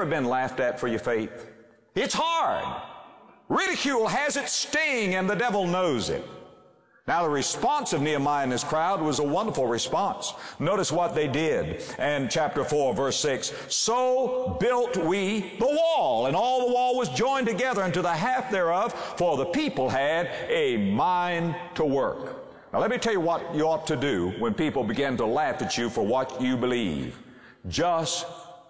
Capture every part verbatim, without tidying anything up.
ever been laughed at for your faith? It's hard. Ridicule has its sting, and the devil knows it. Now, the response of Nehemiah and his crowd was a wonderful response. Notice what they did in chapter four, verse six. So built we the wall, and all the wall was joined together unto the half thereof, for the people had a mind to work. Now, let me tell you what you ought to do when people begin to laugh at you for what you believe. Just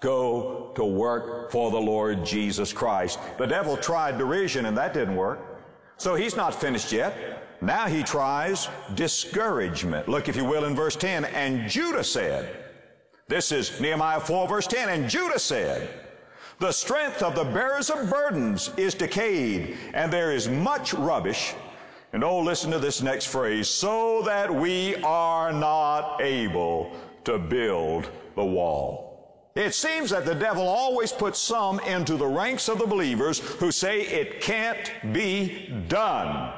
go to work for the Lord Jesus Christ. The devil tried derision, and that didn't work. So he's not finished yet. Now he tries discouragement. Look, if you will, in verse ten, and Judah said, this is Nehemiah four, verse ten, and Judah said, the strength of the bearers of burdens is decayed, and there is much rubbish. And oh, listen to this next phrase, so that we are not able to build the wall. It seems that the devil always puts some into the ranks of the believers who say it can't be done.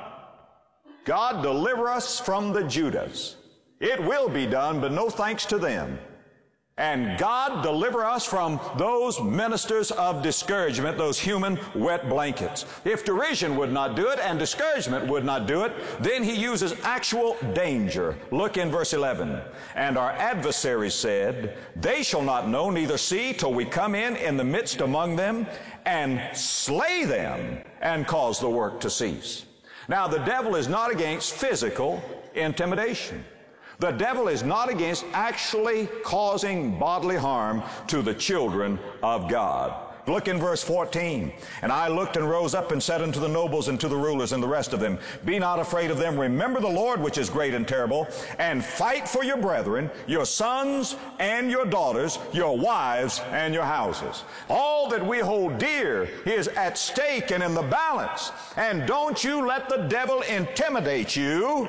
God deliver us from the Judas. It will be done, but no thanks to them. And God deliver us from those ministers of discouragement, those human wet blankets. If derision would not do it and discouragement would not do it, then he uses actual danger. Look in verse eleven. And our adversaries said, they shall not know, neither see, till we come in in the midst among them and slay them and cause the work to cease. Now, the devil is not against physical intimidation. The devil is not against actually causing bodily harm to the children of God. Look in verse fourteen. And I looked and rose up and said unto the nobles and to the rulers and the rest of them, be not afraid of them. Remember the Lord, which is great and terrible, and fight for your brethren, your sons and your daughters, your wives and your houses. All that we hold dear is at stake and in the balance. And don't you let the devil intimidate you.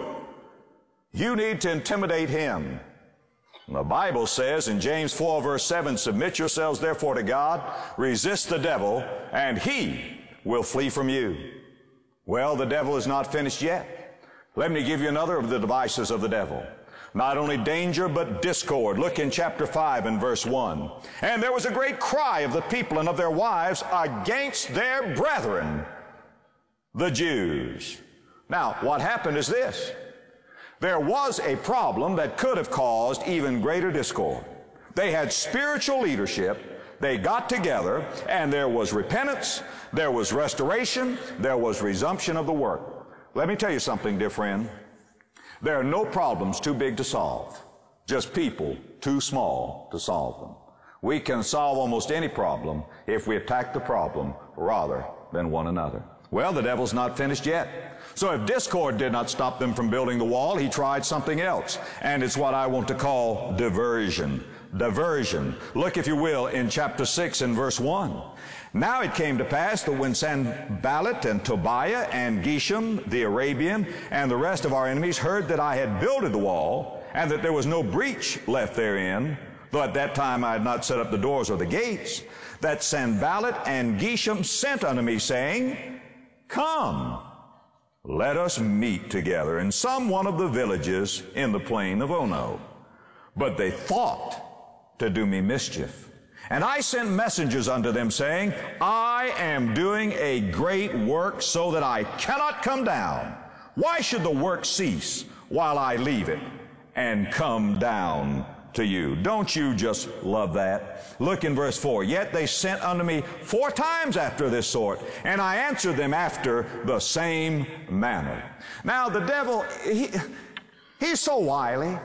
You need to intimidate him. The Bible says in James four, verse seven, submit yourselves therefore to God, resist the devil, and he will flee from you. Well, the devil is not finished yet. Let me give you another of the devices of the devil. Not only danger, but discord. Look in chapter five and verse one. And there was a great cry of the people and of their wives against their brethren, the Jews. Now, what happened is this. There was a problem that could have caused even greater discord. They had spiritual leadership. They got together, and there was repentance, there was restoration, there was resumption of the work. Let me tell you something, dear friend. There are no problems too big to solve, just people too small to solve them. We can solve almost any problem if we attack the problem rather than one another. Well, the devil's not finished yet. So if discord did not stop them from building the wall, he tried something else. And it's what I want to call diversion. Diversion. Look, if you will, in chapter six and verse one. Now it came to pass that when Sanballat and Tobiah and Geshem the Arabian and the rest of our enemies heard that I had builded the wall and that there was no breach left therein, though at that time I had not set up the doors or the gates, that Sanballat and Geshem sent unto me, saying, come, let us meet together in some one of the villages in the plain of Ono. But they thought to do me mischief. And I sent messengers unto them, saying, I am doing a great work so that I cannot come down. Why should the work cease while I leave it and come down to you? Don't you just love that? Look in verse four. Yet they sent unto me four times after this sort, and I answered them after the same manner. Now the devil, he, he's so wily.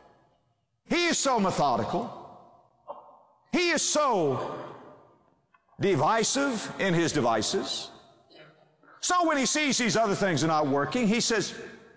He is so methodical. He is so divisive in his devices. So when he sees these other things are not working, he says,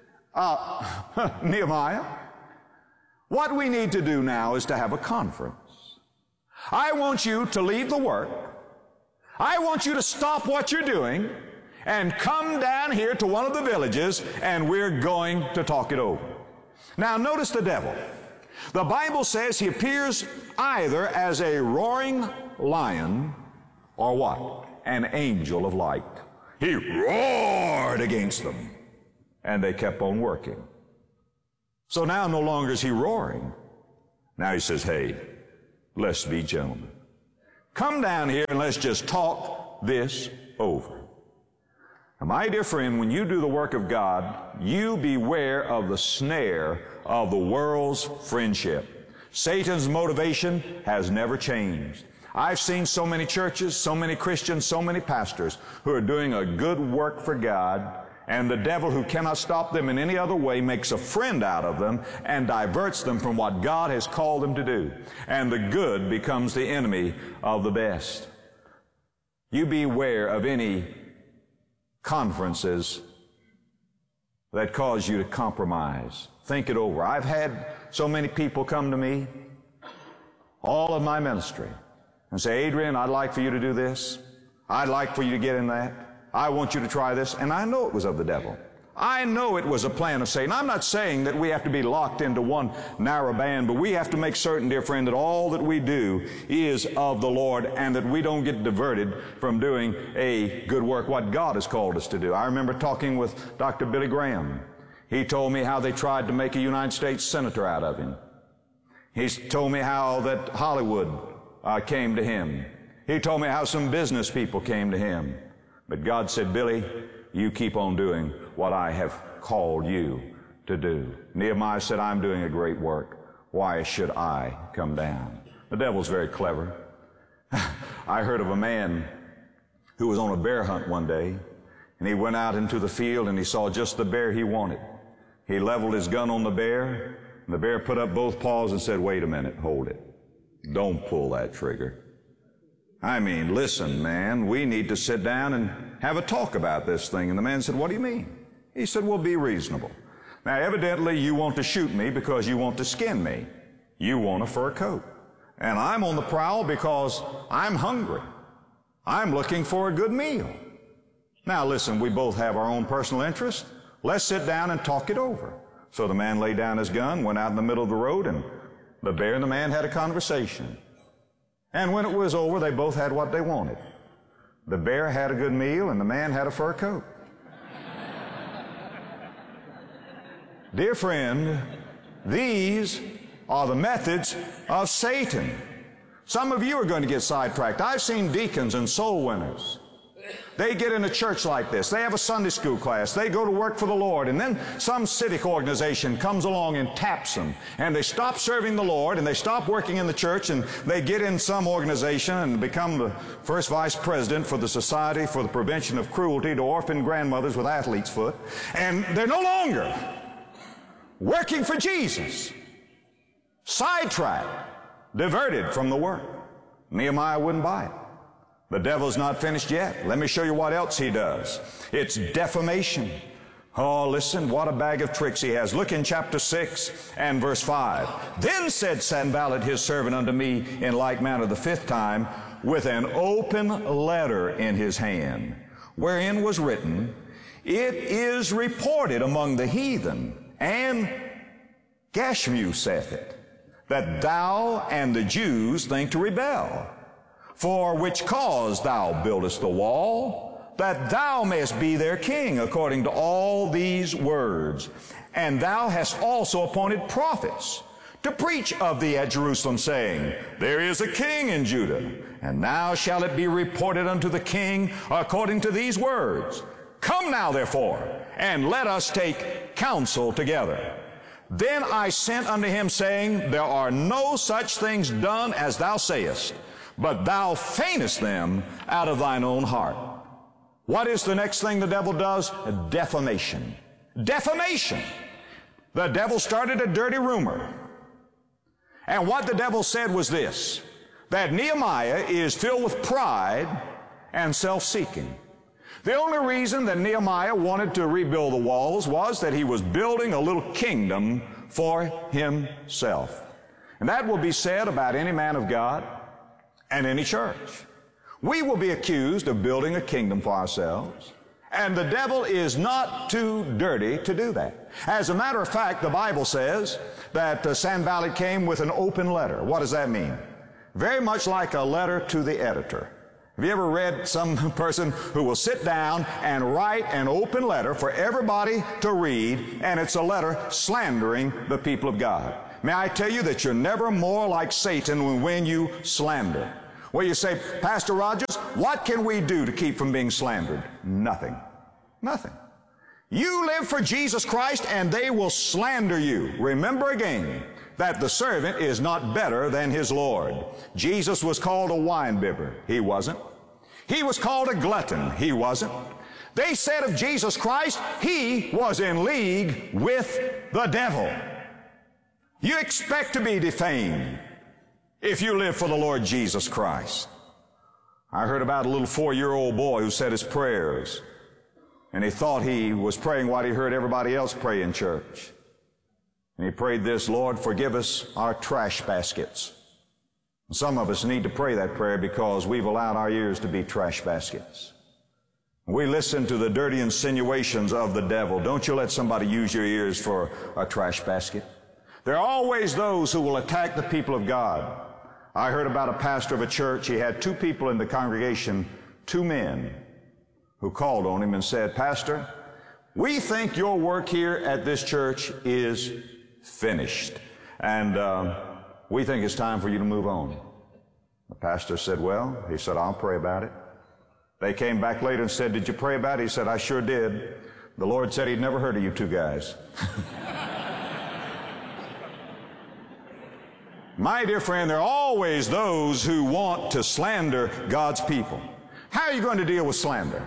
uh, Nehemiah, what we need to do now is to have a conference. I want you to leave the work. I want you to stop what you're doing and come down here to one of the villages, and we're going to talk it over. Now notice the devil. The Bible says he appears either as a roaring lion or what? An angel of light. He roared against them, and they kept on working. So now no longer is he roaring. Now he says, hey, let's be gentlemen. Come down here and let's just talk this over. Now, my dear friend, when you do the work of God, you beware of the snare of the world's friendship. Satan's motivation has never changed. I've seen so many churches, so many Christians, so many pastors who are doing a good work for God, and the devil, who cannot stop them in any other way, makes a friend out of them and diverts them from what God has called them to do. And the good becomes the enemy of the best. You beware of any conferences that cause you to compromise. Think it over. I've had so many people come to me, all of my ministry, and say, Adrian, I'd like for you to do this. I'd like for you to get in that. I want you to try this. And I know it was of the devil. I know it was a plan of Satan. I'm not saying that we have to be locked into one narrow band, but we have to make certain, dear friend, that all that we do is of the Lord and that we don't get diverted from doing a good work, what God has called us to do. I remember talking with Doctor Billy Graham. He told me how they tried to make a United States senator out of him. He told me how that Hollywood uh, came to him. He told me how some business people came to him. But God said, Billy, you keep on doing what I have called you to do. Nehemiah said, I'm doing a great work. Why should I come down? The devil's very clever. I heard of a man who was on a bear hunt one day, and he went out into the field and he saw just the bear he wanted. He leveled his gun on the bear, and the bear put up both paws and said, wait a minute, hold it. Don't pull that trigger. I mean, listen, man, we need to sit down and have a talk about this thing. And the man said, what do you mean? He said, well, be reasonable. Now, evidently, you want to shoot me because you want to skin me. You want a fur coat. And I'm on the prowl because I'm hungry. I'm looking for a good meal. Now, listen, we both have our own personal interest. Let's sit down and talk it over. So the man laid down his gun, went out in the middle of the road, and the bear and the man had a conversation. And when it was over, they both had what they wanted. The bear had a good meal, and the man had a fur coat. Dear friend, these are the methods of Satan. Some of you are going to get sidetracked. I've seen deacons and soul winners. They get in a church like this. They have a Sunday school class. They go to work for the Lord. And then some civic organization comes along and taps them. And they stop serving the Lord and they stop working in the church and they get in some organization and become the first vice president for the Society for the Prevention of Cruelty to Orphan Grandmothers with Athlete's Foot. And they're no longer working for Jesus. Sidetracked, diverted from the work. Nehemiah wouldn't buy it. The devil's not finished yet. Let me show you what else he does. It's defamation. Oh, listen, what a bag of tricks he has. Look in chapter six and verse five. Then said Sanballat his servant unto me in like manner the fifth time, with an open letter in his hand, wherein was written, it is reported among the heathen, and Gashmu saith it, that thou and the Jews think to rebel. For which cause thou buildest the wall, that thou mayest be their king, according to all these words. And thou hast also appointed prophets to preach of thee at Jerusalem, saying, there is a king in Judah, and now shall it be reported unto the king according to these words. Come now, therefore, and let us take counsel together. Then I sent unto him, saying, there are no such things done as thou sayest, but thou feignest them out of thine own heart. What is the next thing the devil does? Defamation. Defamation. The devil started a dirty rumor. And what the devil said was this, that Nehemiah is filled with pride and self-seeking. The only reason that Nehemiah wanted to rebuild the walls was that he was building a little kingdom for himself. And that will be said about any man of God and any church. We will be accused of building a kingdom for ourselves, and the devil is not too dirty to do that. As a matter of fact, the Bible says that uh, Sanballat came with an open letter. What does that mean? Very much like a letter to the editor. Have you ever read some person who will sit down and write an open letter for everybody to read, and it's a letter slandering the people of God? May I tell you that you're never more like Satan when you slander. Well, you say, Pastor Rogers, what can we do to keep from being slandered? Nothing. Nothing. You live for Jesus Christ and they will slander you. Remember again that the servant is not better than his Lord. Jesus was called a winebibber. He wasn't. He was called a glutton. He wasn't. They said of Jesus Christ, he was in league with the devil. You expect to be defamed if you live for the Lord Jesus Christ. I heard about a little four-year-old boy who said his prayers, and he thought he was praying what he heard everybody else pray in church. And he prayed this, Lord, forgive us our trash baskets. Some of us need to pray that prayer because we've allowed our ears to be trash baskets. We listen to the dirty insinuations of the devil. Don't you let somebody use your ears for a trash basket. There are always those who will attack the people of God. I heard about a pastor of a church. He had two people in the congregation, two men, who called on him and said, Pastor, we think your work here at this church is finished, and uh, we think it's time for you to move on. The pastor said, well, he said, I'll pray about it. They came back later and said, did you pray about it? He said, I sure did. The Lord said he'd never heard of you two guys. My dear friend, there are always those who want to slander God's people. How are you going to deal with slander?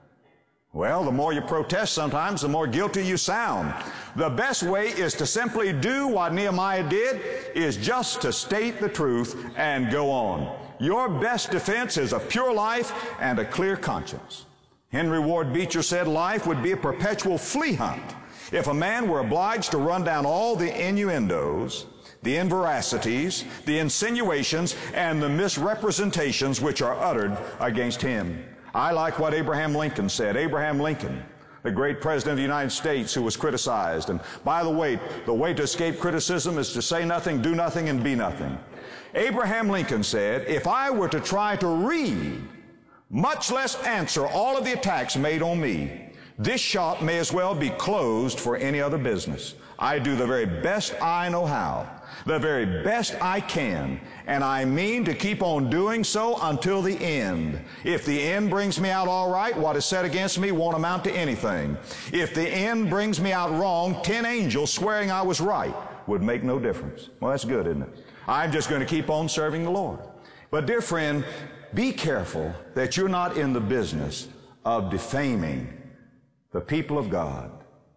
Well, the more you protest sometimes, the more guilty you sound. The best way is to simply do what Nehemiah did, is just to state the truth and go on. Your best defense is a pure life and a clear conscience. Henry Ward Beecher said life would be a perpetual flea hunt if a man were obliged to run down all the innuendos, the inveracities, the insinuations, and the misrepresentations which are uttered against him. I like what Abraham Lincoln said. Abraham Lincoln, the great president of the United States who was criticized. And by the way, the way to escape criticism is to say nothing, do nothing, and be nothing. Abraham Lincoln said, if I were to try to read, much less answer all of the attacks made on me, this shop may as well be closed for any other business. I do the very best I know how, the very best I can, and I mean to keep on doing so until the end. If the end brings me out all right, what is said against me won't amount to anything. If the end brings me out wrong, ten angels swearing I was right would make no difference. Well, that's good, isn't it? I'm just going to keep on serving the Lord. But dear friend, be careful that you're not in the business of defaming the people of God.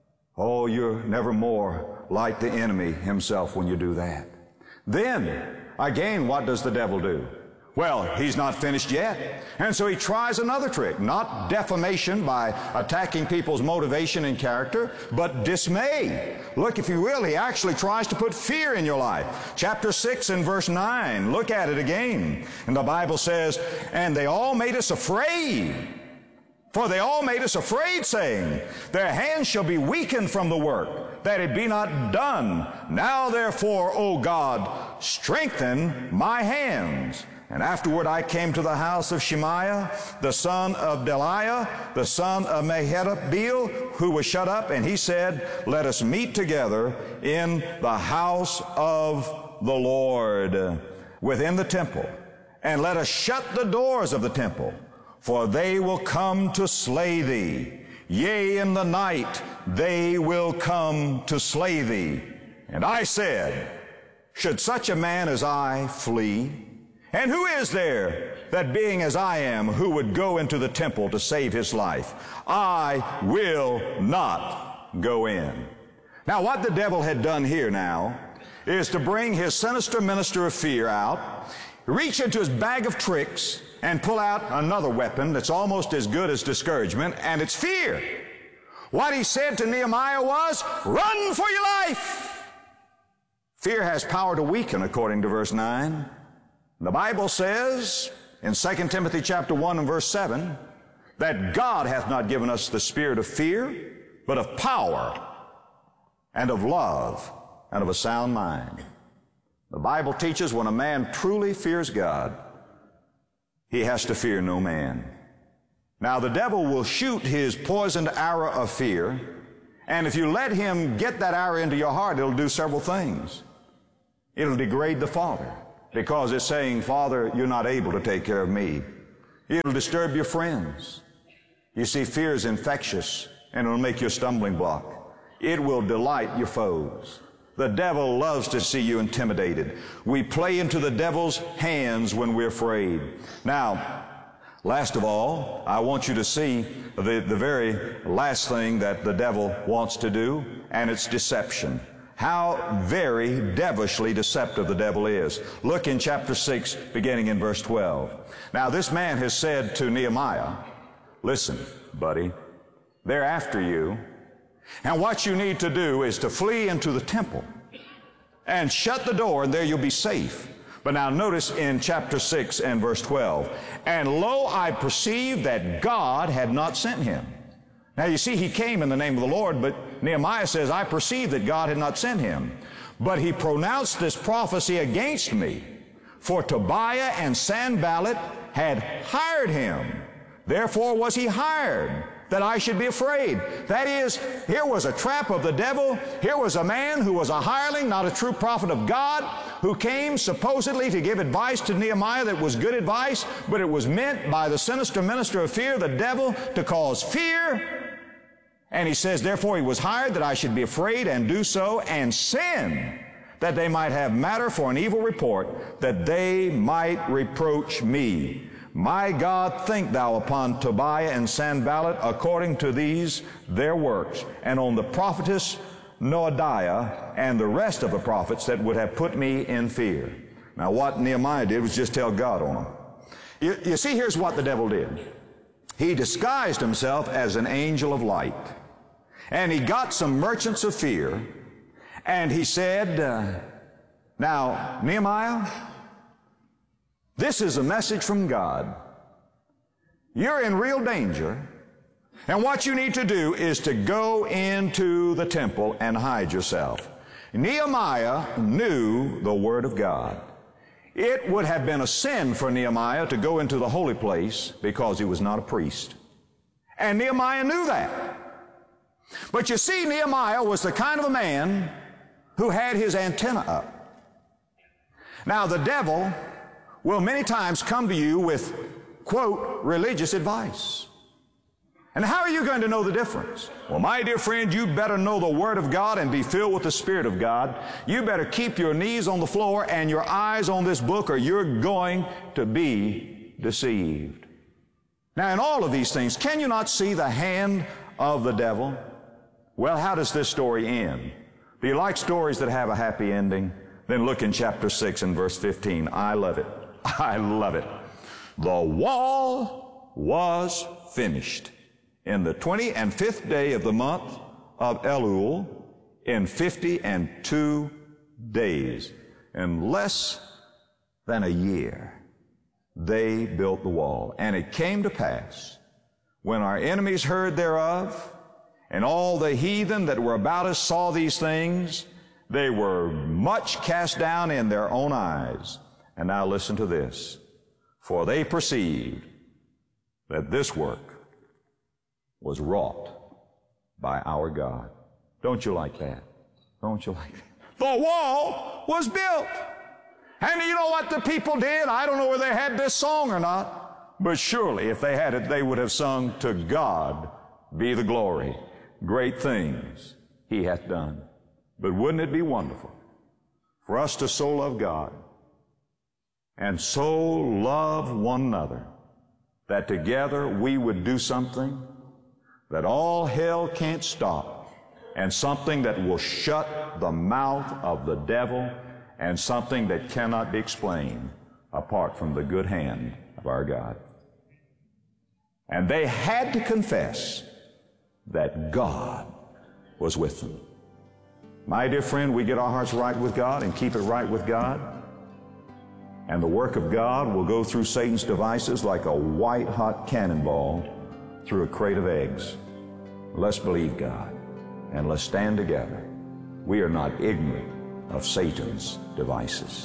Oh, you're never more like the enemy himself when you do that. Then, again, what does the devil do? Well, he's not finished yet. And so he tries another trick, not defamation by attacking people's motivation and character, but dismay. Look, if you will, he actually tries to put fear in your life. Chapter six and verse nine, look at it again. And the Bible says, and they all made us afraid. For they all made us afraid, saying, their hands shall be weakened from the work, that it be not done. Now therefore, O God, strengthen my hands. And afterward I came to the house of Shemaiah, the son of Delaiah, the son of Mehetabeel, who was shut up, and he said, let us meet together in the house of the Lord, within the temple, and let us shut the doors of the temple, for they will come to slay thee. Yea, in the night they will come to slay thee. And I said, should such a man as I flee? And who is there that being as I am, who would go into the temple to save his life? I will not go in. Now, what the devil had done here now is to bring his sinister minister of fear out, reach into his bag of tricks, and pull out another weapon that's almost as good as discouragement, and it's fear. What he said to Nehemiah was, run for your life. Fear has power to weaken, according to verse nine. The Bible says in Second Timothy chapter one and verse seven that God hath not given us the spirit of fear, but of power and of love and of a sound mind. The Bible teaches when a man truly fears God, he has to fear no man. Now, the devil will shoot his poisoned arrow of fear, and if you let him get that arrow into your heart, it'll do several things. It'll degrade the father. because it's saying, Father, you're not able to take care of me. It'll disturb your friends. You see, fear is infectious, and it'll make you a stumbling block. It will delight your foes. The devil loves to see you intimidated. We play into the devil's hands when we're afraid. Now, last of all, I want you to see the, the very last thing that the devil wants to do, and it's deception. How very devilishly deceptive the devil is. Look in chapter six, beginning in verse twelve. Now, this man has said to Nehemiah, listen, buddy, they're after you, and what you need to do is to flee into the temple and shut the door, and there you'll be safe. But now notice in chapter six and verse twelve, and lo, I perceived that God had not sent him. Now you see, he came in the name of the Lord, but Nehemiah says, I perceived that God had not sent him. But he pronounced this prophecy against me, for Tobiah and Sanballat had hired him. Therefore was he hired, that I should be afraid. That is, here was a trap of the devil. Here was a man who was a hireling, not a true prophet of God, who came supposedly to give advice to Nehemiah that was good advice, but it was meant by the sinister minister of fear, the devil, to cause fear. And he says, therefore he was hired that I should be afraid and do so and sin, that they might have matter for an evil report, that they might reproach me. My God, think thou upon Tobiah and Sanballat according to these their works, and on the prophetess Noadiah and the rest of the prophets that would have put me in fear. Now what Nehemiah did was just tell God on them. You, you see, here's what the devil did. He disguised himself as an angel of light. And he got some merchants of fear, and he said, uh, now, Nehemiah, this is a message from God. You're in real danger, and what you need to do is to go into the temple and hide yourself. Nehemiah knew the Word of God. It would have been a sin for Nehemiah to go into the holy place because he was not a priest. And Nehemiah knew that. But you see, Nehemiah was the kind of a man who had his antenna up. Now, the devil will many times come to you with, quote, religious advice. And how are you going to know the difference? Well, my dear friend, you better know the Word of God and be filled with the Spirit of God. You better keep your knees on the floor and your eyes on this book, or you're going to be deceived. Now, in all of these things, can you not see the hand of the devil? Well, how does this story end? Do you like stories that have a happy ending? Then look in chapter six and verse fifteen. I love it. I love it. The wall was finished in the twenty and fifth day of the month of Elul in fifty and two days. In less than a year, they built the wall. And it came to pass, when our enemies heard thereof, and all the heathen that were about us saw these things, they were much cast down in their own eyes. And now listen to this. For they perceived that this work was wrought by our God. Don't you like that? Don't you like that? The wall was built. And you know what the people did? I don't know whether they had this song or not, but surely if they had it, they would have sung, to God be the glory. Great things he hath done. But wouldn't it be wonderful for us to so love God and so love one another that together we would do something that all hell can't stop, and something that will shut the mouth of the devil, and something that cannot be explained apart from the good hand of our God. And they had to confess that God was with them. My dear friend, we get our hearts right with God and keep it right with God, and the work of God will go through Satan's devices like a white-hot cannonball through a crate of eggs. Let's believe God, and let's stand together. We are not ignorant of Satan's devices.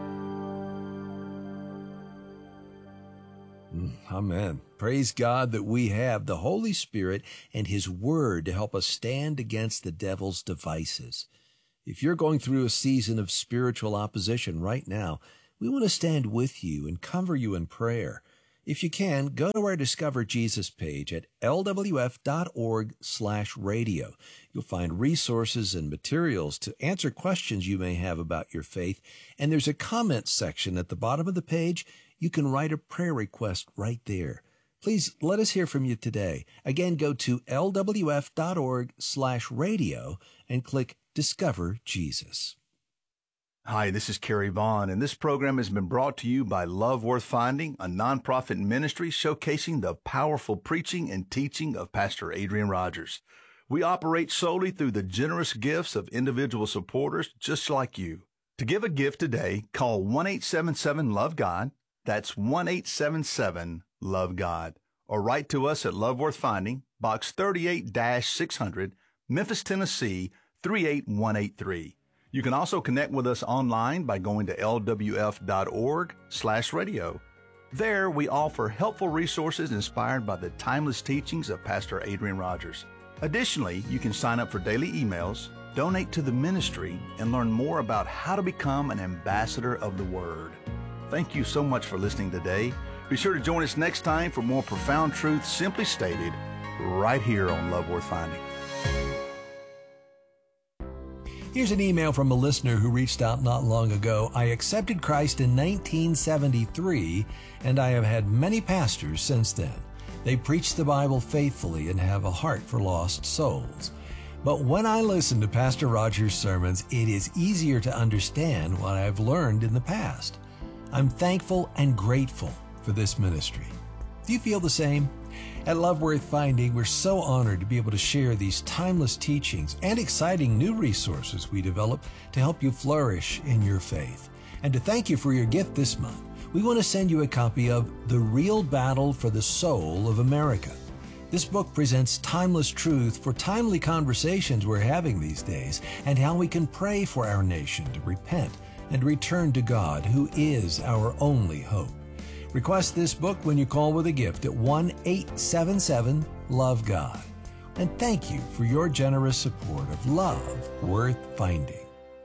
Amen. Praise God that we have the Holy Spirit and His Word to help us stand against the devil's devices. If you're going through a season of spiritual opposition right now, We want to stand with you and cover you in prayer. If you can, go to our Discover Jesus page at L W F dot org slash radio. You'll find resources and materials to answer questions you may have about your faith. And there's a comment section at the bottom of the page. You can write a prayer request right there. Please let us hear from you today. Again, go to L W F dot org slash radio and click Discover Jesus. Hi, this is Kerry Vaughn, and this program has been brought to you by Love Worth Finding, a nonprofit ministry showcasing the powerful preaching and teaching of Pastor Adrian Rogers. We operate solely through the generous gifts of individual supporters just like you. To give a gift today, call one eight seven seven love God. That's one eight seven seven love God. Or write to us at Love Worth Finding, Box thirty-eight six hundred, Memphis, Tennessee, three eight one eight three. You can also connect with us online by going to L W F dot org slash radio. There, we offer helpful resources inspired by the timeless teachings of Pastor Adrian Rogers. Additionally, you can sign up for daily emails, donate to the ministry, and learn more about how to become an ambassador of the Word. Thank you so much for listening today. Be sure to join us next time for more profound truths simply stated right here on Love Worth Finding. Here's an email from a listener who reached out not long ago. I accepted Christ in nineteen seventy-three, and I have had many pastors since then. They preach the Bible faithfully and have a heart for lost souls. But when I listen to Pastor Rogers' sermons, it is easier to understand what I've learned in the past. I'm thankful and grateful for this ministry. Do you feel the same? At Love Worth Finding, we're so honored to be able to share these timeless teachings and exciting new resources we develop to help you flourish in your faith. And to thank you for your gift this month, we want to send you a copy of The Real Battle for the Soul of America. This book presents timeless truth for timely conversations we're having these days and how we can pray for our nation to repent and return to God, who is our only hope. Request this book when you call with a gift at one eight seven seven love God. And thank you for your generous support of Love Worth Finding.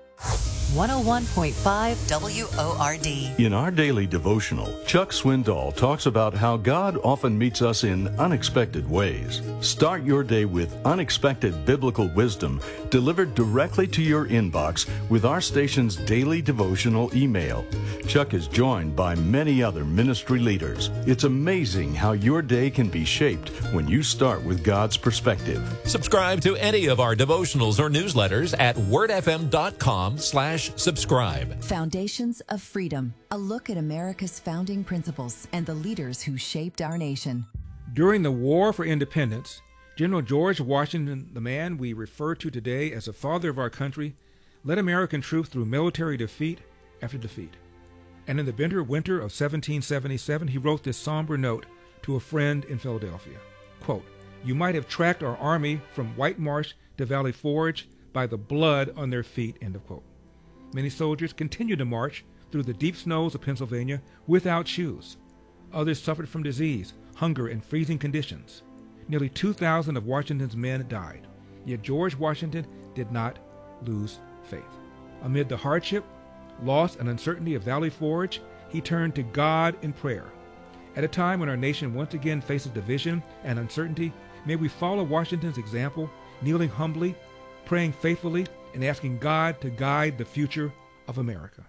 one oh one point five W O R D. In our daily devotional, Chuck Swindoll talks about how God often meets us in unexpected ways. Start your day with unexpected biblical wisdom delivered directly to your inbox with our station's daily devotional email. Chuck is joined by many other ministry leaders. It's amazing how your day can be shaped when you start with God's perspective. Subscribe to any of our devotionals or newsletters at word f m dot com slash subscribe. Foundations of Freedom, a look at America's founding principles and the leaders who shaped our nation. During the War for Independence, General George Washington, the man we refer to today as the father of our country, led American troops through military defeat after defeat. And in the bitter winter of seventeen seventy-seven, he wrote this somber note to a friend in Philadelphia. Quote, "You might have tracked our army from White Marsh to Valley Forge by the blood on their feet," end of quote. Many soldiers continued to march through the deep snows of Pennsylvania without shoes. Others suffered from disease, hunger, and freezing conditions. Nearly two thousand of Washington's men died. Yet George Washington did not lose faith. Amid the hardship, loss, and uncertainty of Valley Forge, he turned to God in prayer. At a time when our nation once again faces division and uncertainty, may we follow Washington's example, kneeling humbly, praying faithfully, and asking God to guide the future of America.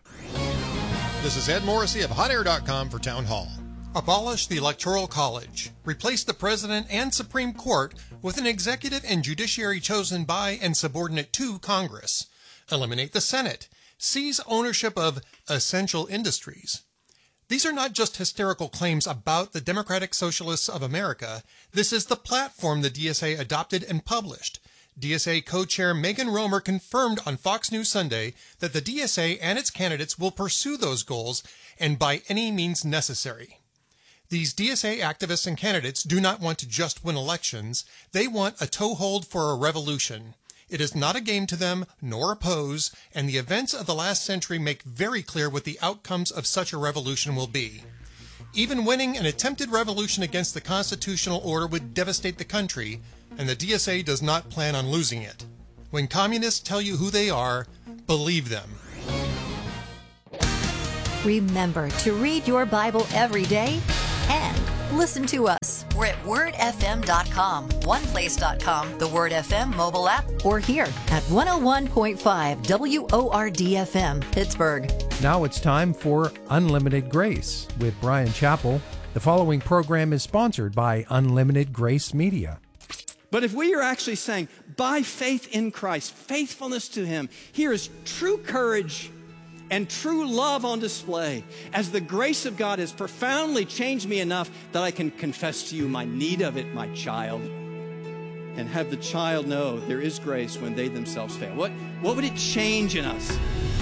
This is Ed Morrissey of hot air dot com for Town Hall. Abolish the Electoral College. Replace the President and Supreme Court with an executive and judiciary chosen by and subordinate to Congress. Eliminate the Senate. Seize ownership of essential industries. These are not just hysterical claims about the Democratic Socialists of America. This is the platform the D S A adopted and published. D S A co-chair Megan Romer confirmed on Fox News Sunday that the D S A and its candidates will pursue those goals and by any means necessary. These D S A activists and candidates do not want to just win elections. They want a toehold for a revolution. It is not a game to them, nor a pose, and the events of the last century make very clear what the outcomes of such a revolution will be. Even winning an attempted revolution against the constitutional order would devastate the country, and the D S A does not plan on losing it. When communists tell you who they are, believe them. Remember to read your Bible every day and listen to us. We're at word f m dot com, one place dot com, the Word F M mobile app, or here at one oh one point five W O R D F M, Pittsburgh. Now it's time for Unlimited Grace with Bryan Chapell. The following program is sponsored by Unlimited Grace Media. But if we are actually saying, by faith in Christ, faithfulness to Him, here is true courage and true love on display, as the grace of God has profoundly changed me enough that I can confess to you my need of it, my child, and have the child know there is grace when they themselves fail. What, what would it change in us?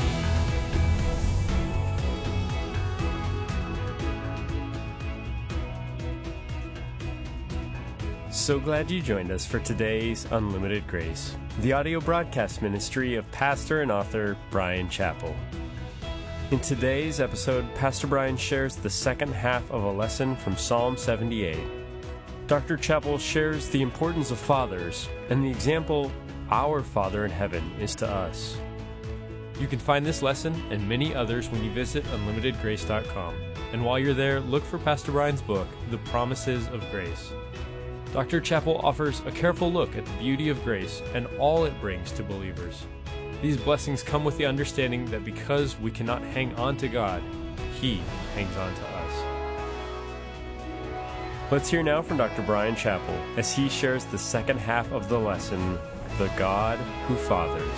So glad you joined us for today's Unlimited Grace, the audio broadcast ministry of pastor and author Bryan Chapell. In today's episode, Pastor Bryan shares the second half of a lesson from Psalm seventy-eight. Doctor Chapell shares the importance of fathers and the example our Father in heaven is to us. You can find this lesson and many others when you visit unlimited grace dot com. And while you're there, look for Pastor Bryan's book, The Promises of Grace. Doctor Chapell offers a careful look at the beauty of grace and all it brings to believers. These blessings come with the understanding that because we cannot hang on to God, He hangs on to us. Let's hear now from Doctor Bryan Chapell as he shares the second half of the lesson, The God Who Fathers.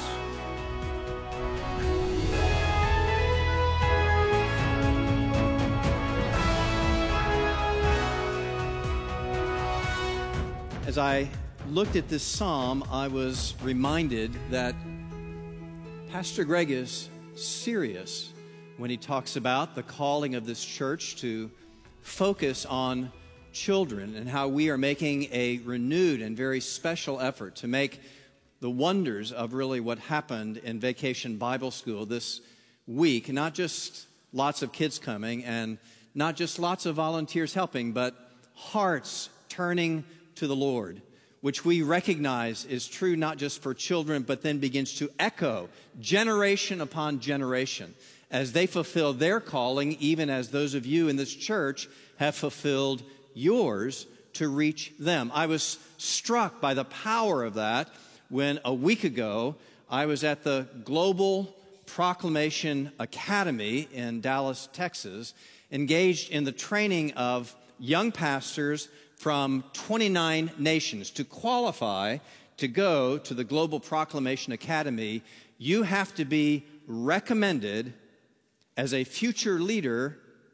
As I looked at this psalm, I was reminded that Pastor Greg is serious when he talks about the calling of this church to focus on children and how we are making a renewed and very special effort to make the wonders of really what happened in Vacation Bible School this week, not just lots of kids coming and not just lots of volunteers helping, but hearts turning to the Lord, which we recognize is true not just for children, but then begins to echo generation upon generation as they fulfill their calling, even as those of you in this church have fulfilled yours to reach them. I was struck by the power of that when a week ago I was at the Global Proclamation Academy in Dallas, Texas, engaged in the training of young pastors from twenty-nine nations. To qualify to go to the Global Proclamation Academy, you have to be recommended as a future leader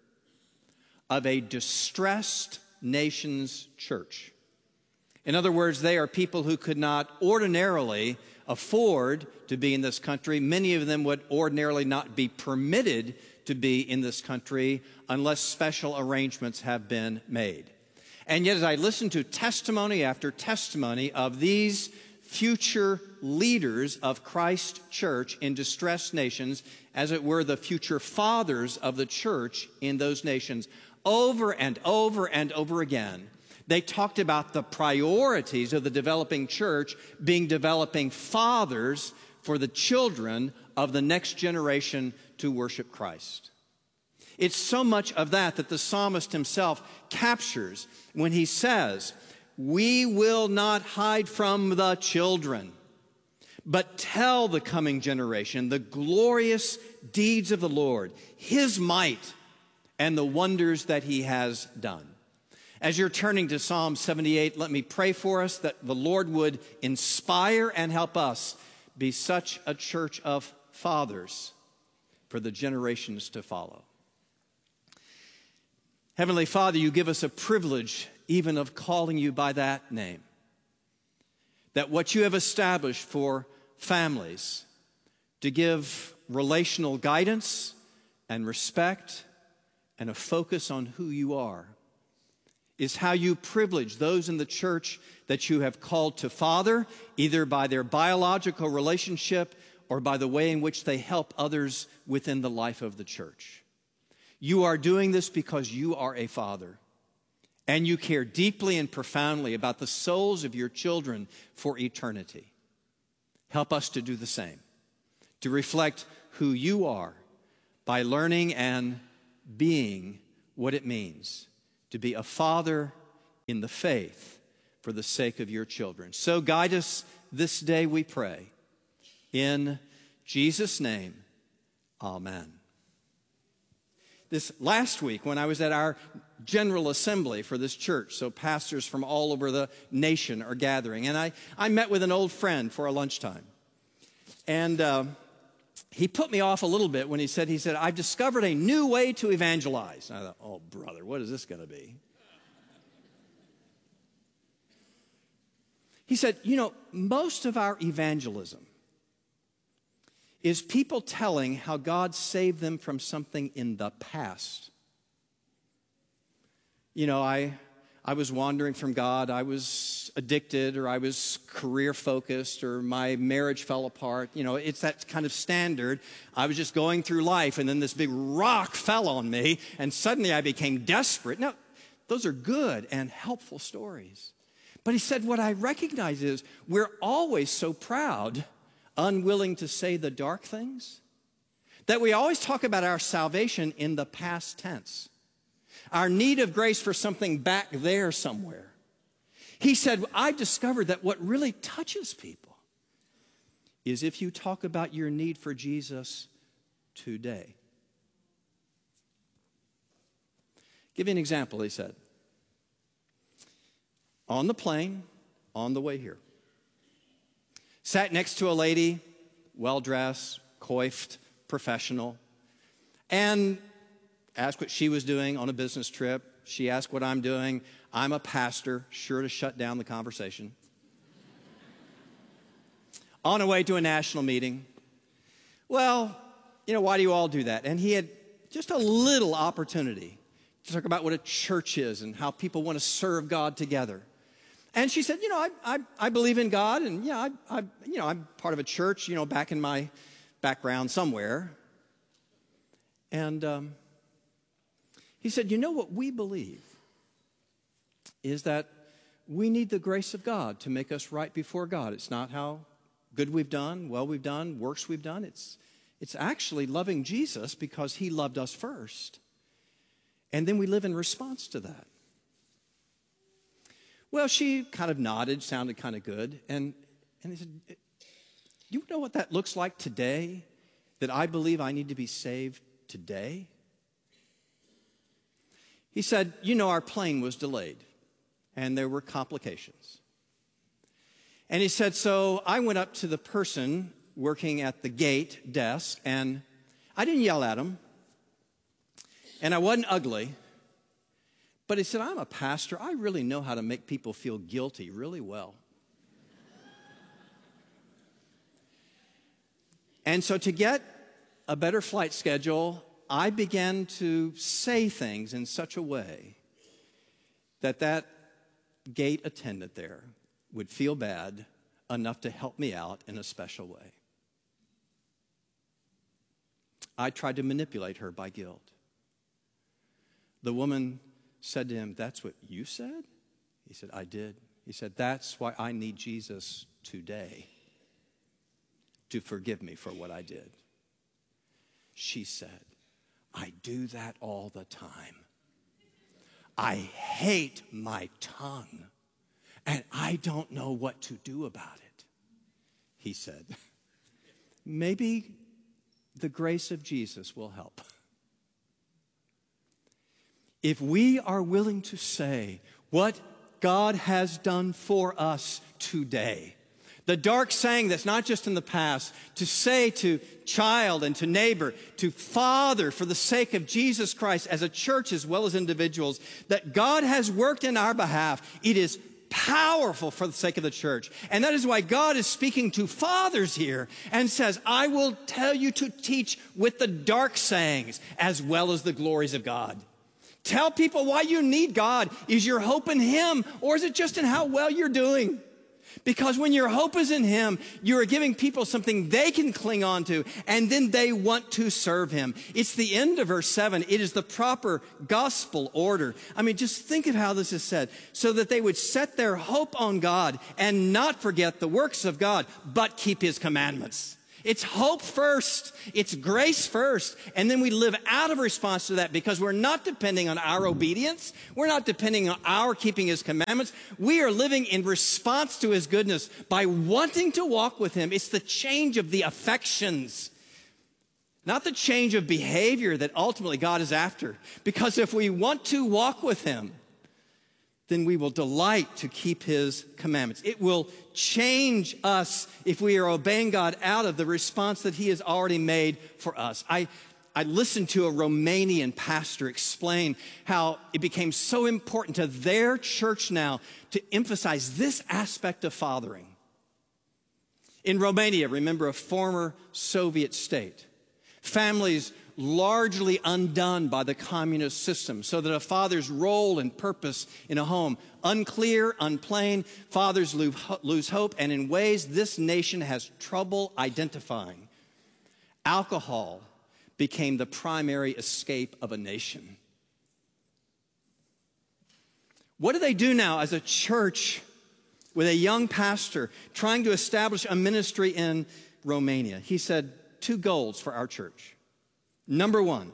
of a distressed nation's church. In other words, they are people who could not ordinarily afford to be in this country. Many of them would ordinarily not be permitted to be in this country unless special arrangements have been made. And yet, as I listen to testimony after testimony of these future leaders of Christ Church in distressed nations, as it were the future fathers of the church in those nations, over and over and over again, they talked about the priorities of the developing church being developing fathers for the children of the next generation to worship Christ. It's so much of that that the psalmist himself captures when he says, "We will not hide from the children, but tell the coming generation the glorious deeds of the Lord, His might, and the wonders that He has done." As you're turning to Psalm seventy-eight, let me pray for us that the Lord would inspire and help us be such a church of fathers for the generations to follow. Heavenly Father, you give us a privilege even of calling you by that name. That what you have established for families to give relational guidance and respect and a focus on who you are is how you privilege those in the church that you have called to father, either by their biological relationship or by the way in which they help others within the life of the church. You are doing this because you are a father, and you care deeply and profoundly about the souls of your children for eternity. Help us to do the same, to reflect who you are by learning and being what it means to be a father in the faith for the sake of your children. So guide us this day, we pray. In Jesus' name, amen. This last week, when I was at our General Assembly for this church, so pastors from all over the nation are gathering, and I, I met with an old friend for a lunchtime. And uh, he put me off a little bit when he said, he said, I've discovered a new way to evangelize. And I thought, oh, brother, what is this going to be? He said, you know, most of our evangelism is people telling how God saved them from something in the past. You know, I, I was wandering from God, I was addicted, or I was career-focused, or my marriage fell apart. You know, it's that kind of standard. I was just going through life, and then this big rock fell on me, and suddenly I became desperate. Now, those are good and helpful stories. But he said, what I recognize is we're always so proud, unwilling to say the dark things, that we always talk about our salvation in the past tense, our need of grace for something back there somewhere. He said, I've discovered that what really touches people is if you talk about your need for Jesus today. Give you an example, he said. On the plane, on the way here, sat next to a lady, well-dressed, coiffed, professional, and asked what she was doing on a business trip. She asked what I'm doing. I'm a pastor, sure to shut down the conversation. On a way to a national meeting. Well, you know, why do you all do that? And he had just a little opportunity to talk about what a church is and how people want to serve God together. And she said, you know, I, I, I believe in God, and yeah, I, I, you know, I'm part of a church, you know, back in my background somewhere. And um, he said, you know what we believe is that we need the grace of God to make us right before God. It's not how good we've done, well we've done, works we've done. It's, it's actually loving Jesus because he loved us first. And then we live in response to that. Well, she kind of nodded, sounded kind of good. And, and he said, you know what that looks like today? That I believe I need to be saved today? He said, you know, our plane was delayed and there were complications. And he said, so I went up to the person working at the gate desk and I didn't yell at him and I wasn't ugly. But he said, I'm a pastor. I really know how to make people feel guilty really well. And so to get a better flight schedule, I began to say things in such a way that that gate attendant there would feel bad enough to help me out in a special way. I tried to manipulate her by guilt. The woman said to him, that's what you said? He said, I did. He said, that's why I need Jesus today to forgive me for what I did. She said, I do that all the time. I hate my tongue, and I don't know what to do about it. He said, maybe the grace of Jesus will help. If we are willing to say what God has done for us today, the dark saying that's not just in the past, to say to child and to neighbor, to father for the sake of Jesus Christ as a church as well as individuals, that God has worked in our behalf, it is powerful for the sake of the church. And that is why God is speaking to fathers here and says, I will tell you to teach with the dark sayings as well as the glories of God. Tell people why you need God. Is your hope in him, or is it just in how well you're doing? Because when your hope is in him, you are giving people something they can cling on to, and then they want to serve him. It's the end of verse seven. It is the proper gospel order. I mean, just think of how this is said. So that they would set their hope on God and not forget the works of God, but keep his commandments. It's hope first. It's grace first. And then we live out of response to that because we're not depending on our obedience. We're not depending on our keeping his commandments. We are living in response to his goodness by wanting to walk with him. It's the change of the affections, not the change of behavior that ultimately God is after. Because if we want to walk with him, then we will delight to keep his commandments. It will change us if we are obeying God out of the response that he has already made for us. I, I listened to a Romanian pastor explain how it became so important to their church now to emphasize this aspect of fathering. In Romania, remember, a former Soviet state, families largely undone by the communist system, so that a father's role and purpose in a home, unclear, unplain, fathers lose hope, and in ways this nation has trouble identifying. Alcohol became the primary escape of a nation. What do they do now as a church with a young pastor trying to establish a ministry in Romania? He said, two goals for our church. Number one,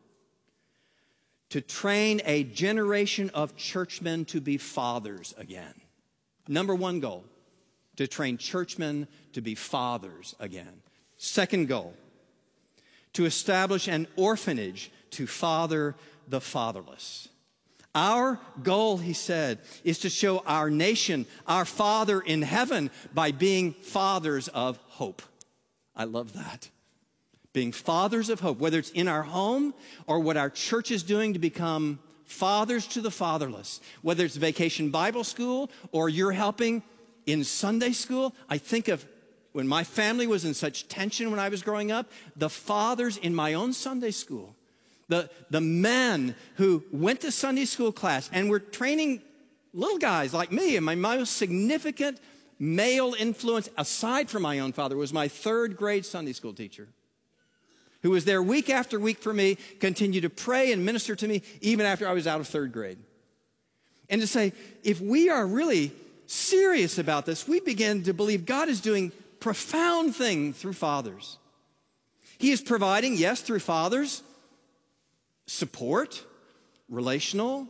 to train a generation of churchmen to be fathers again. Number one goal, to train churchmen to be fathers again. Second goal, to establish an orphanage to father the fatherless. Our goal, he said, is to show our nation, our Father in heaven, by being fathers of hope. I love that. Being fathers of hope, whether it's in our home or what our church is doing to become fathers to the fatherless, whether it's Vacation Bible School or you're helping in Sunday school. I think of when my family was in such tension when I was growing up, the fathers in my own Sunday school, the, the men who went to Sunday school class and were training little guys like me. And my most significant male influence, aside from my own father, was my third grade Sunday school teacher, who was there week after week for me, continued to pray and minister to me even after I was out of third grade. And to say, if we are really serious about this, we begin to believe God is doing profound things through fathers. He is providing, yes, through fathers, support, relational,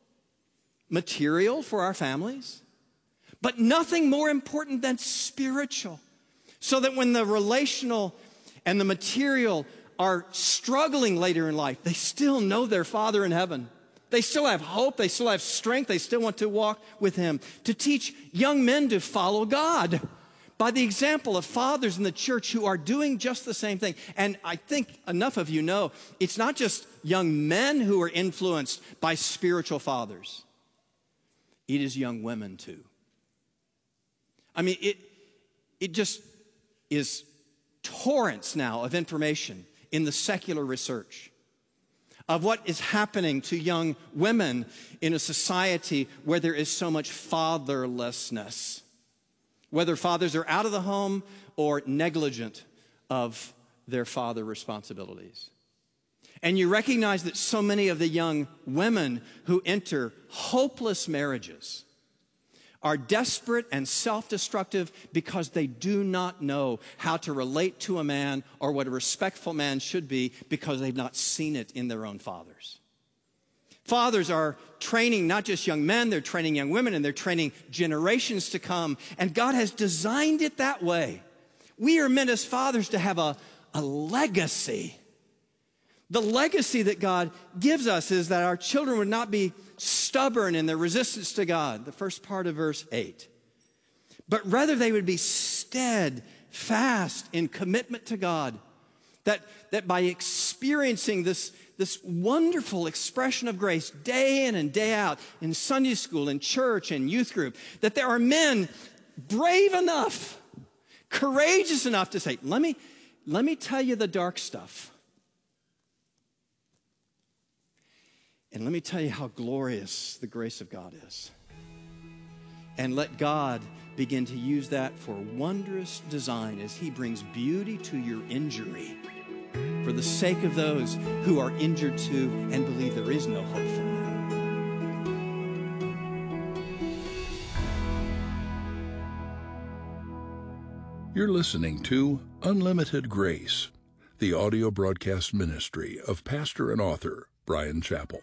material for our families, but nothing more important than spiritual. So that when the relational and the material are struggling later in life, they still know their Father in heaven. They still have hope. They still have strength. They still want to walk with him. To teach young men to follow God by the example of fathers in the church who are doing just the same thing. And I think enough of you know, it's not just young men who are influenced by spiritual fathers. It is young women too. I mean, it, it just is torrents now of information in the secular research of what is happening to young women in a society where there is so much fatherlessness, whether fathers are out of the home or negligent of their father responsibilities. And you recognize that so many of the young women who enter hopeless marriages are desperate and self-destructive because they do not know how to relate to a man or what a respectful man should be because they've not seen it in their own fathers. Fathers are training not just young men, they're training young women, and they're training generations to come. And God has designed it that way. We are meant as fathers to have a, a legacy. The legacy that God gives us is that our children would not be stubborn in their resistance to God, the first part of verse eight, but rather they would be steadfast in commitment to God, that, that by experiencing this, this wonderful expression of grace day in and day out in Sunday school, in church, and youth group, that there are men brave enough, courageous enough to say, let me, let me tell you the dark stuff. And let me tell you how glorious the grace of God is. And let God begin to use that for wondrous design as he brings beauty to your injury for the sake of those who are injured too and believe there is no hope for them. You're listening to Unlimited Grace, the audio broadcast ministry of pastor and author Bryan Chapell.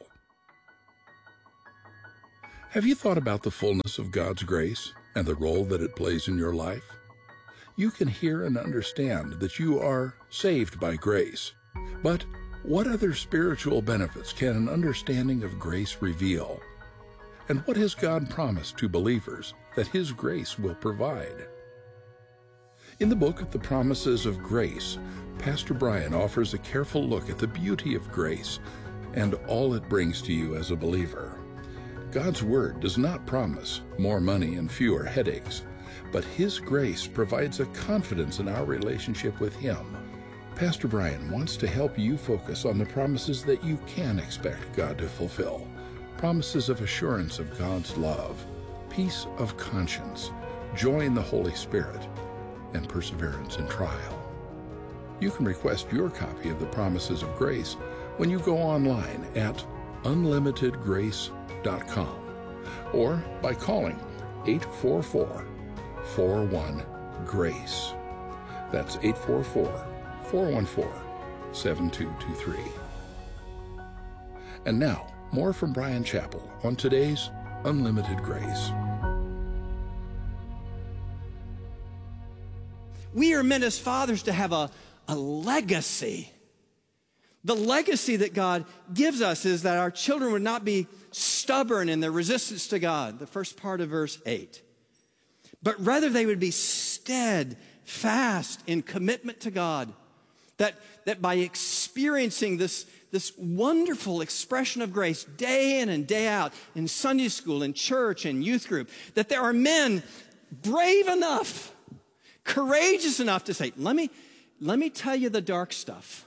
Have you thought about the fullness of God's grace and the role that it plays in your life? You can hear and understand that you are saved by grace, but what other spiritual benefits can an understanding of grace reveal? And what has God promised to believers that His grace will provide? In the book, The Promises of Grace, Pastor Bryan offers a careful look at the beauty of grace and all it brings to you as a believer. God's Word does not promise more money and fewer headaches, but His grace provides a confidence in our relationship with Him. Pastor Bryan wants to help you focus on the promises that you can expect God to fulfill. Promises of assurance of God's love, peace of conscience, joy in the Holy Spirit, and perseverance in trial. You can request your copy of the Promises of Grace when you go online at unlimited grace dot com or by calling eight four four, four one, GRACE. That's eight four four, four one four, seven two two three. And now, more from Bryan Chapell on today's Unlimited Grace. We are meant as fathers to have a, a legacy. The legacy that God gives us is that our children would not be stubborn in their resistance to God, the first part of verse eight, but rather they would be steadfast in commitment to God, that, that by experiencing this, this wonderful expression of grace day in and day out in Sunday school, in church, and youth group, that there are men brave enough, courageous enough to say, let me, let me tell you the dark stuff.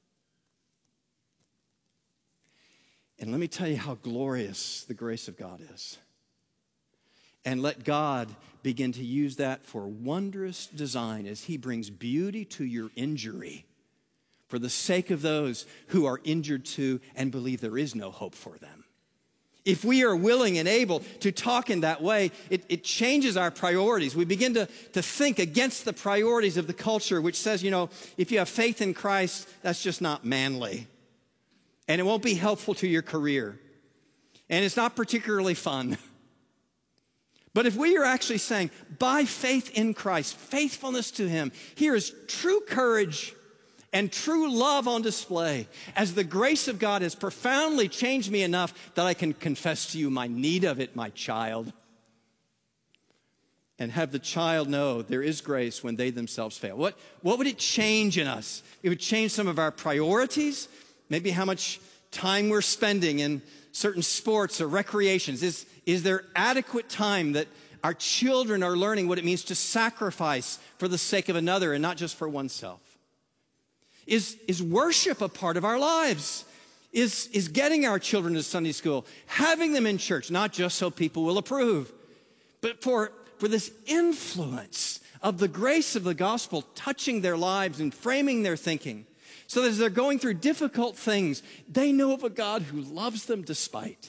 And let me tell you how glorious the grace of God is. And let God begin to use that for wondrous design as He brings beauty to your injury for the sake of those who are injured too and believe there is no hope for them. If we are willing and able to talk in that way, it, it changes our priorities. We begin to, to think against the priorities of the culture, which says, you know, if you have faith in Christ, that's just not manly. And it won't be helpful to your career. And it's not particularly fun. But if we are actually saying, by faith in Christ, faithfulness to Him, here is true courage and true love on display, as the grace of God has profoundly changed me enough that I can confess to you my need of it, my child. And have the child know there is grace when they themselves fail. What, what would it change in us? It would change some of our priorities, maybe how much time we're spending in certain sports or recreations. Is, is there adequate time that our children are learning what it means to sacrifice for the sake of another and not just for oneself? Is, is worship a part of our lives? Is, is getting our children to Sunday school, having them in church, not just so people will approve, but for, for this influence of the grace of the gospel touching their lives and framing their thinking, so that as they're going through difficult things, they know of a God who loves them despite.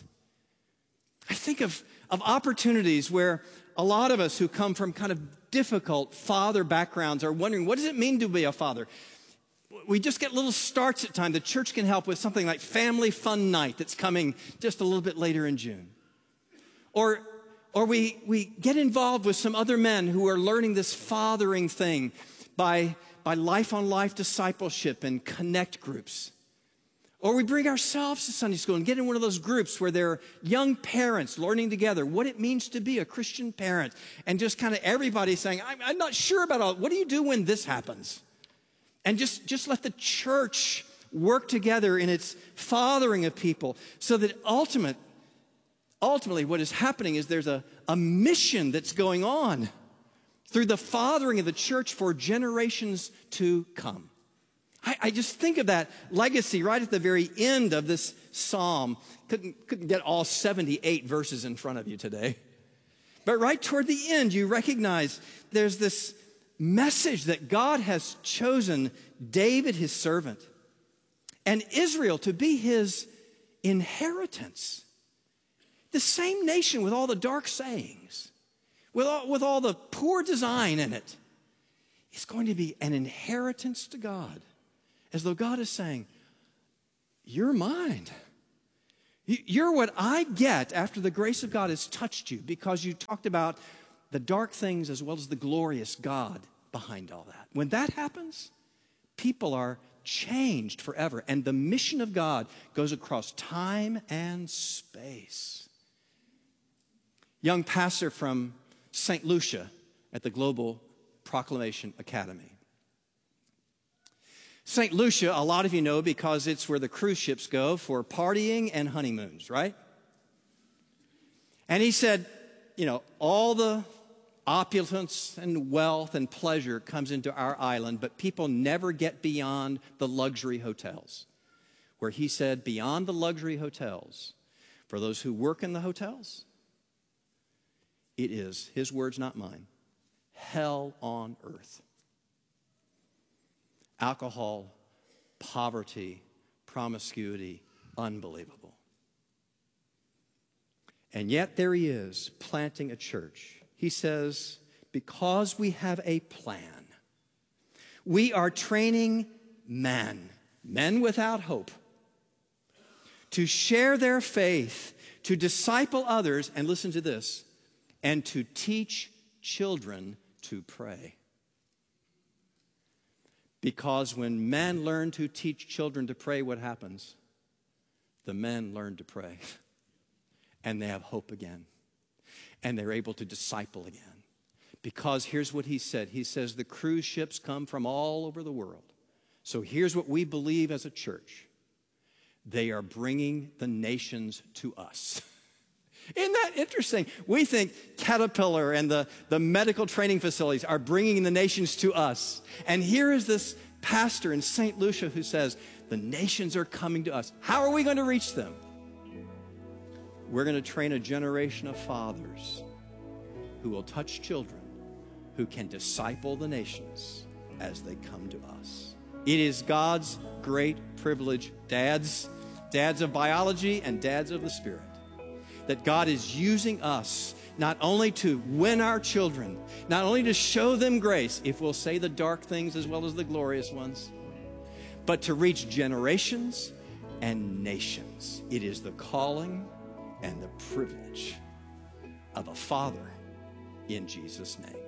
I think of, of opportunities where a lot of us who come from kind of difficult father backgrounds are wondering, what does it mean to be a father? We just get little starts at times. The church can help with something like Family Fun Night that's coming just a little bit later in June. Or, or we, we get involved with some other men who are learning this fathering thing by, by life-on-life discipleship and connect groups. Or we bring ourselves to Sunday school and get in one of those groups where there are young parents learning together what it means to be a Christian parent. And just kind of everybody saying, I'm, I'm not sure about all, what do you do when this happens? And just, just let the church work together in its fathering of people so that ultimate, ultimately what is happening is there's a, a mission that's going on through the fathering of the church for generations to come. I, I just think of that legacy right at the very end of this psalm. Couldn't, couldn't get all seventy-eight verses in front of you today. But right toward the end, you recognize there's this message that God has chosen David, his servant, and Israel to be his inheritance. The same nation with all the dark sayings, with all, with all the poor design in it. It's going to be an inheritance to God, as though God is saying, you're mine. You're what I get after the grace of God has touched you, because you talked about the dark things as well as the glorious God behind all that. When that happens, people are changed forever, and the mission of God goes across time and space. Young pastor from Saint Lucia at the Global Proclamation Academy. Saint Lucia, a lot of you know because it's where the cruise ships go for partying and honeymoons, right? And he said, you know, all the opulence and wealth and pleasure comes into our island, but people never get beyond the luxury hotels. Where he said, beyond the luxury hotels, for those who work in the hotels, it is, his words, not mine, hell on earth. Alcohol, poverty, promiscuity, unbelievable. And yet there he is, planting a church. He says, because we have a plan, we are training men, men without hope, to share their faith, to disciple others, and listen to this, and to teach children to pray. Because when men learn to teach children to pray, what happens? The men learn to pray. And they have hope again. And they're able to disciple again. Because here's what he said. He says the cruise ships come from all over the world. So here's what we believe as a church. They are bringing the nations to us. Isn't that interesting? We think Caterpillar and the, the medical training facilities are bringing the nations to us. And here is this pastor in Saint Lucia who says, the nations are coming to us. How are we going to reach them? We're going to train a generation of fathers who will touch children, who can disciple the nations as they come to us. It is God's great privilege, dads, dads of biology and dads of the Spirit, that God is using us not only to win our children, not only to show them grace, if we'll say the dark things as well as the glorious ones, but to reach generations and nations. It is the calling and the privilege of a father in Jesus' name.